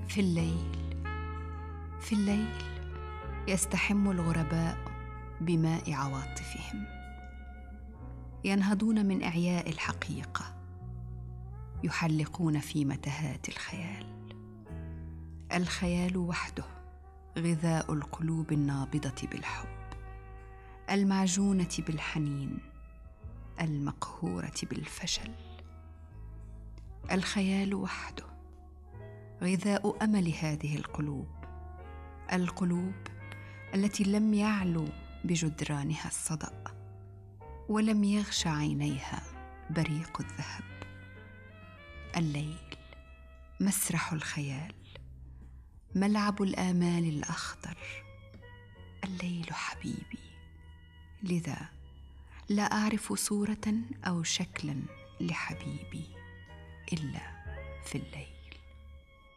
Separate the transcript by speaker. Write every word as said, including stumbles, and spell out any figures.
Speaker 1: في الليل في الليل يستحم الغرباء بماء عواطفهم، ينهضون من إعياء الحقيقة، يحلقون في متاهات الخيال. الخيال وحده غذاء القلوب النابضة بالحب، المعجونة بالحنين، المقهورة بالفشل. الخيال وحده غذاء أمل هذه القلوب، القلوب التي لم يعلو بجدرانها الصدأ، ولم يغش عينيها بريق الذهب. الليل مسرح الخيال، ملعب الآمال الأخضر. الليل حبيبي، لذا لا أعرف صورة أو شكلا لحبيبي إلا في الليل.